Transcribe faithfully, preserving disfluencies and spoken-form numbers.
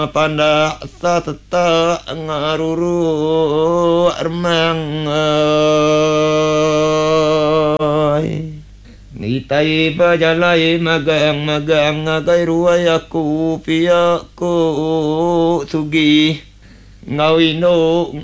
Panda sa tata ngaruru armang nitai bajalai magang magang ngagai ruai aku pia ku sugi ngawino